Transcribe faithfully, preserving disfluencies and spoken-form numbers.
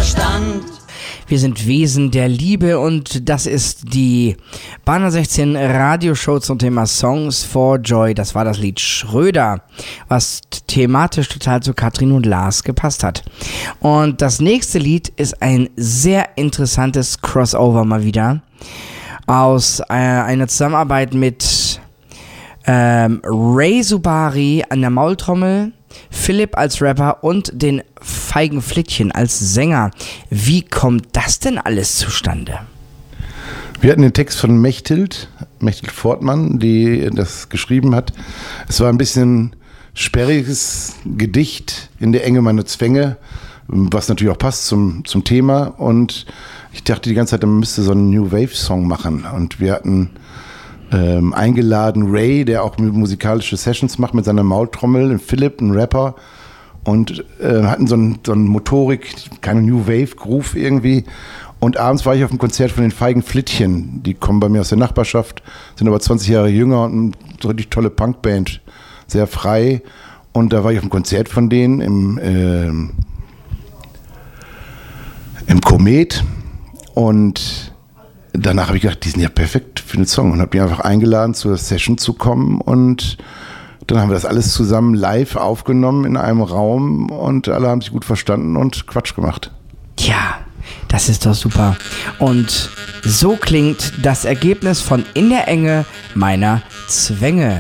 Verstand. Wir sind Wesen der Liebe und das ist die Banner sechzehn Radioshow zum Thema Songs for Joy. Das war das Lied Schröder, was thematisch total zu Katrin und Lars gepasst hat. Und das nächste Lied ist ein sehr interessantes Crossover mal wieder aus äh, einer Zusammenarbeit mit ähm, Ray Subari an der Maultrommel, Philipp als Rapper und den Feigen Flittchen als Sänger. Wie kommt das denn alles zustande? Wir hatten den Text von Mechthild, Mechthild Fortmann, die das geschrieben hat. Es war ein bisschen sperriges Gedicht in der Enge meiner Zwänge, was natürlich auch passt zum, zum Thema. Und ich dachte die ganze Zeit, man müsste so einen New Wave Song machen. Und wir hatten ähm, eingeladen Ray, der auch musikalische Sessions macht mit seiner Maultrommel, Philipp, ein Rapper. Und äh, hatten so einen so Motorik, keine New Wave Groove irgendwie. Und abends war ich auf dem Konzert von den Feigen Flittchen. Die kommen bei mir aus der Nachbarschaft, sind aber zwanzig Jahre jünger und eine so richtig tolle Punkband, sehr frei. Und da war ich auf dem Konzert von denen im, äh, im Komet. Und danach habe ich gedacht, die sind ja perfekt für den Song. Und habe mich einfach eingeladen, zur Session zu kommen. Und dann haben wir das alles zusammen live aufgenommen in einem Raum. Und alle haben sich gut verstanden und Quatsch gemacht. Tja, das ist doch super. Und so klingt das Ergebnis von In der Enge meiner Zwänge.